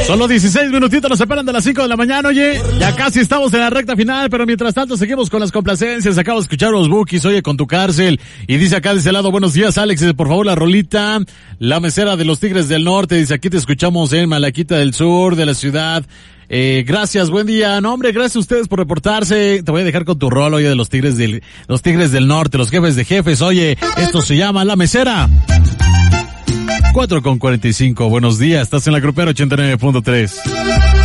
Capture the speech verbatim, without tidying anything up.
Solo dieciséis minutitos nos separan de las cinco de la mañana, oye, ya casi estamos en la recta final, pero mientras tanto seguimos con las complacencias. Acabo de escuchar los Bookies, oye, con tu cárcel, y dice acá de ese lado, buenos días Alex, dice, por favor la rolita, La Mesera de los Tigres del Norte, dice, aquí te escuchamos en Malaquita del Sur de la ciudad. Eh, gracias, buen día. No, hombre, gracias a ustedes por reportarse. Te voy a dejar con tu rol, oye, de los Tigres del, los Tigres del Norte, los jefes de jefes, oye, esto se llama La Mesera. cuatro con cuarenta y cinco, buenos días, estás en la Grupera ochenta y nueve punto tres.